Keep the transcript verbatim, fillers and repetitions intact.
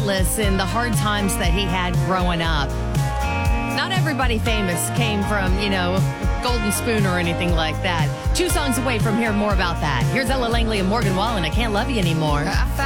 Atlas and the hard times that he had growing up. Not everybody famous came from, you know, Golden Spoon or anything like that. Two songs away from hearing more about that. Here's Ella Langley and Morgan Wallen. I Can't Love You Anymore.